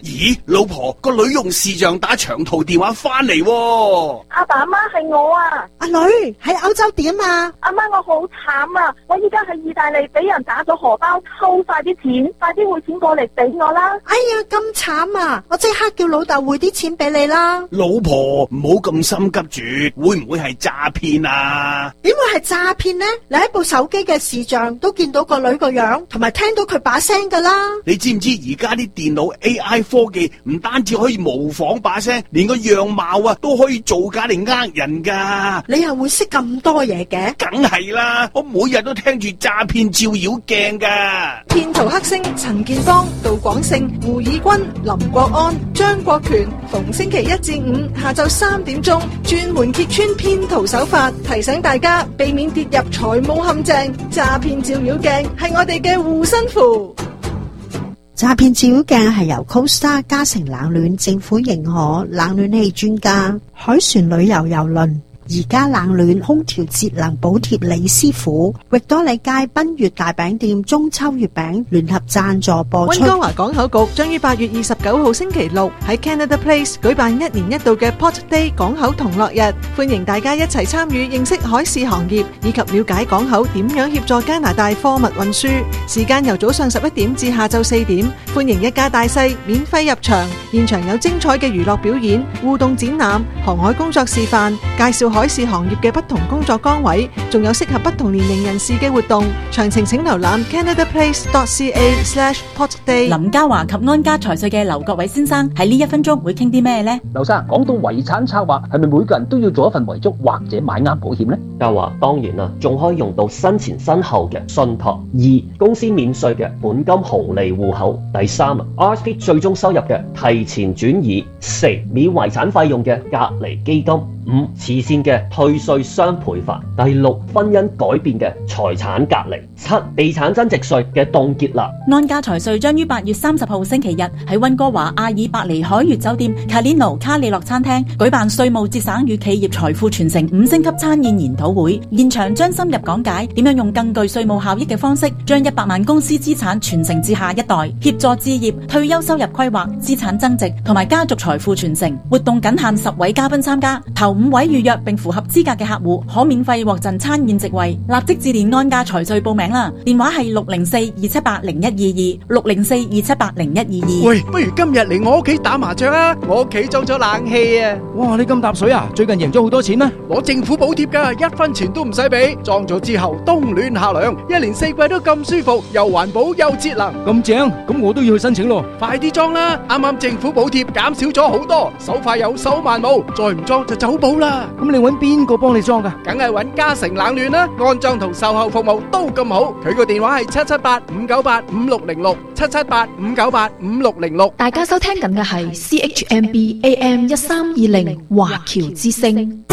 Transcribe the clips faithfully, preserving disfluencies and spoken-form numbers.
咦，老婆，個女用視像打長途電話翻嚟喎。 阿爸阿媽係我啊。 阿女喺歐洲點啊？ 阿媽，我好慘啊！我依家喺意大利俾人打咗荷包，偷晒啲錢，快啲匯錢過嚟俾我啦！ 哎呀，咁慘啊！我即刻叫老豆匯啲錢俾你啦。 老婆，唔好咁心急住，會唔會係詐騙啊？ 點會係詐騙呢？你喺部手機嘅視像都見到個女個樣，同埋聽到佢把聲噶啦。 你知唔知而家啲電腦 A I 科技唔單止可以模仿把聲，連個樣貌啊都可以造假嚟呃人噶。 你又會識咁多嘢嘅？ 梗係啦，我每日都聽住詐騙照妖鏡噶。 騙徒黑星陳建邦、杜廣勝、胡以軍、林國安、張國權，逢星期一至五下晝三點鐘，專門揭穿騙徒手法，提醒大家避免跌入財務陷阱。詐騙照妖鏡係我哋嘅護身符。 詐騙照妖鏡係由 Costa 嘉誠冷暖政府認可冷暖氣專家海船旅遊郵輪而家冷暖空調節能補貼李師傅，域多利街賓悅大餅店中秋月餅聯合贊助播出。 溫哥華港口局將於八月二十九號星期六喺 Canada Place 舉辦一年一度嘅 Port Day 港口同樂日，歡迎大家一齊參與，認識海事行業以及了解港口點樣協助加拿大貨物運輸。時間由早上十一點至下晝四點，歡迎一家大細免費入場，現場有精彩嘅娛樂表演、互動展覽、航海工作示範、介紹海事行業嘅不同工作崗位，仲有適合不同年齡人士嘅活動。詳情請瀏覽 canadaplace dot c a slash port day。 林嘉華及安家財稅嘅劉國偉先生喺呢一分鐘會傾啲咩呢？ 劉生，講到遺產策劃，係咪每個人都要做一份遺囑或者買啱保險呢？ 嘉華，當然啦，仲可以用到身前身後嘅信託。二、公司免稅嘅本金紅利戶口。第三啊 ，R S P 最終收入嘅提前轉移。四、免遺產費用嘅隔離基金。五、慈善嘅退稅雙倍法。第六、婚姻改變嘅財產隔離。七、地產增值稅嘅凍結啦。 安家財稅將於八月三十號星期日喺溫哥華阿爾伯尼海悅酒店 Calino 卡里諾餐廳舉辦稅務節省與企業財富傳承五星級餐宴研討會，現場將深入講解點樣用更具稅務效益嘅方式，將一百萬公司資產傳承至下一代，協助置業、退休收入規劃、資產增值同埋家族財富傳承。活動僅限十位嘉賓參加，頭五位預約並符合資格嘅客戶可免費獲贈餐宴席位，立即致電安家財稅報名啦！電話係六零四二七八零一二二六零四二七八零一二二。 喂，不如今日嚟我屋企打麻雀啊！我屋企裝咗冷氣啊！ 哇，你咁搭水啊？最近贏咗好多錢咩？ 攞政府補貼噶，一分錢都唔使俾，裝咗之後冬暖夏涼，一年四季都咁舒服，又環保又節能。 咁正，咁我都要去申請咯！ 快啲裝啦！啱啱政府補貼減少咗好多，手快有手慢冇，再唔裝就走寶啦！ 咁你搵邊個幫你裝噶？ 梗係搵嘉誠冷暖啦，安裝同售後服務都咁好。佢個電話係七七八五九八五六零六七七八五九八五六零六。 大家收聽緊嘅係 C H M B A M 一三二零華僑之聲。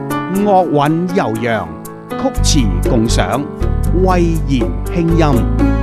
樂韻悠揚，曲詞共賞，慧言輕音。